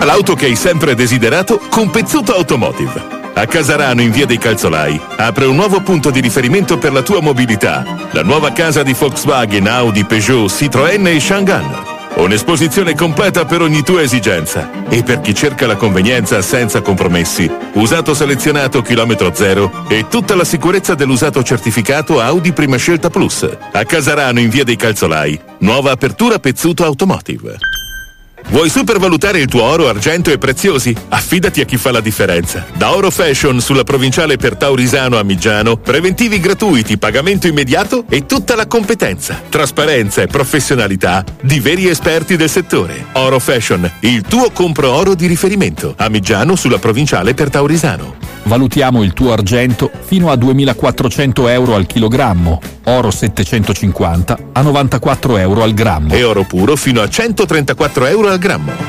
l'auto che hai sempre desiderato con Pezzuto Automotive. A Casarano, in via dei Calzolai, apre un nuovo punto di riferimento per la tua mobilità. La nuova casa di Volkswagen, Audi, Peugeot, Citroën e Changan. Un'esposizione completa per ogni tua esigenza. E per chi cerca la convenienza senza compromessi, usato selezionato chilometro zero e tutta la sicurezza dell'usato certificato Audi Prima Scelta Plus. A Casarano, in via dei Calzolai, nuova apertura Pezzuto Automotive. Vuoi supervalutare il tuo oro, argento e preziosi? Affidati a chi fa la differenza. Da Oro Fashion sulla provinciale per Taurisano a Migiano, preventivi gratuiti, pagamento immediato e tutta la competenza, trasparenza e professionalità di veri esperti del settore. Oro Fashion, il tuo compro oro di riferimento. A Migiano sulla provinciale per Taurisano. Valutiamo il tuo argento fino a 2.400 euro al chilogrammo, oro 750 a 94 euro al grammo e oro puro fino a 134 euro al grammo.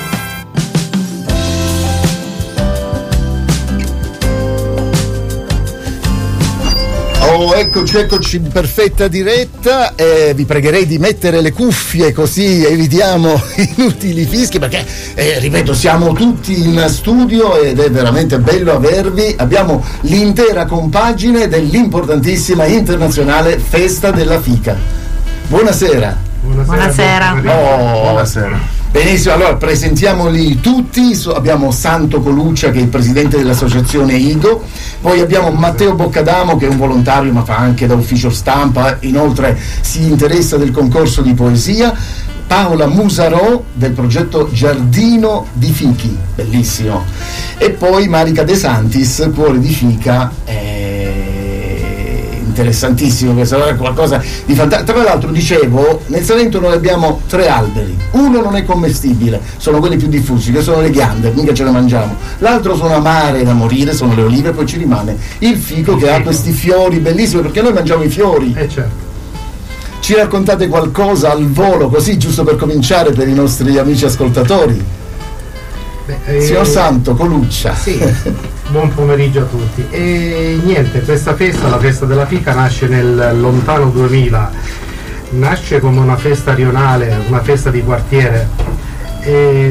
Oh, eccoci in perfetta diretta. Vi pregherei di mettere le cuffie così evitiamo inutili fischi, perché ripeto, siamo tutti in studio ed è veramente bello avervi. Abbiamo l'intera compagine dell'importantissima internazionale Festa della Fica. Buonasera. Buonasera. Buonasera. Benissimo, allora presentiamoli tutti. Abbiamo Santo Coluccia, che è il presidente dell'associazione IDO, poi abbiamo Matteo Boccadamo, che è un volontario ma fa anche da ufficio stampa, inoltre si interessa del concorso di poesia, Paola Musarò del progetto Giardino di Fichi, bellissimo, e poi Marica De Santis, Cuore di Fica. Interessantissimo, questo è qualcosa di fantastico. Tra l'altro, dicevo, nel Salento noi abbiamo 3 alberi, uno non è commestibile, sono quelli più diffusi, che sono le ghiande, mica ce le mangiamo, l'altro sono amare da morire, sono le olive, poi ci rimane il fico che ha questi fiori bellissimi, perché noi mangiamo i fiori. Certo. Ci raccontate qualcosa al volo, così giusto per cominciare, per i nostri amici ascoltatori? Signor Santo Coluccia. Sì. Buon pomeriggio a tutti. E niente, questa festa, la festa della fica, nasce nel lontano 2000, nasce come una festa rionale, una festa di quartiere, e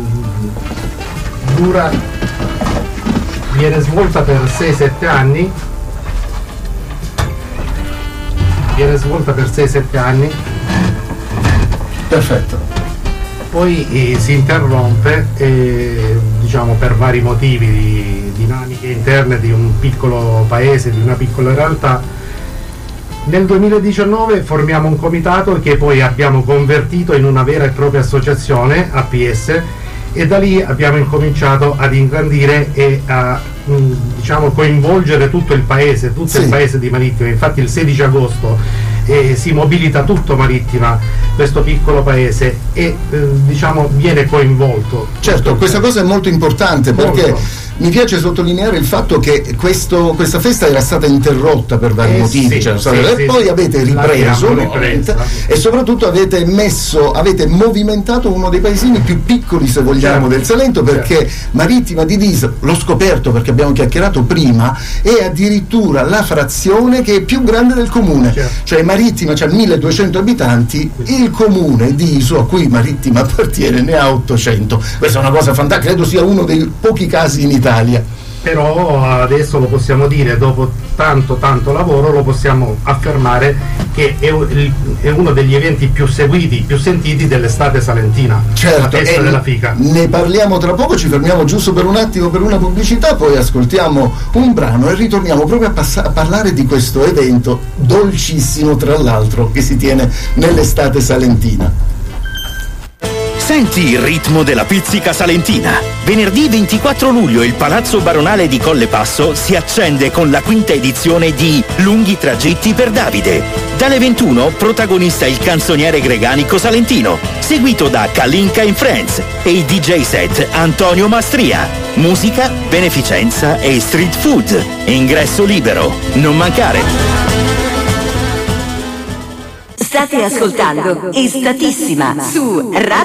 viene svolta per 6-7 anni. Perfetto. Poi si interrompe, diciamo, per vari motivi di dinamiche interne di un piccolo paese, di una piccola realtà. Nel 2019 formiamo un comitato che poi abbiamo convertito in una vera e propria associazione, APS, e da lì abbiamo incominciato ad ingrandire e a diciamo coinvolgere tutto il paese, il paese di Marittima. Infatti il 16 agosto si mobilita tutto Marittima, questo piccolo paese, e diciamo viene coinvolto. Certo, questa cosa è molto importante, perché mi piace sottolineare il fatto che questa festa era stata interrotta per vari motivi, poi avete ripreso e soprattutto avete movimentato uno dei paesini più piccoli, se vogliamo, del Salento, perché Marittima di Dis, l'ho scoperto perché abbiamo chiacchierato prima, è addirittura la frazione che è più grande del comune, cioè Marittima c'ha 1200 abitanti, il comune di Iso, a cui Marittima appartiene, ne ha 800. Questa è una cosa fantastica, credo sia uno dei pochi casi in Italia. Però adesso lo possiamo dire, dopo tanto lavoro, lo possiamo affermare che è uno degli eventi più seguiti, più sentiti dell'estate salentina, la festa della fica. Ne parliamo tra poco, ci fermiamo giusto per un attimo per una pubblicità, poi ascoltiamo un brano e ritorniamo proprio a parlare di questo evento dolcissimo, tra l'altro, che si tiene nell'estate salentina. Senti il ritmo della pizzica salentina. Venerdì 24 luglio il Palazzo Baronale di Colle Passo si accende con la 5ª edizione di Lunghi tragitti per Davide. Dalle 21 protagonista il canzoniere greganico salentino, seguito da Kalinka in Friends e il DJ set Antonio Mastria. Musica, beneficenza e street food. Ingresso libero. Non mancare. State ascoltando Estatissima su Radio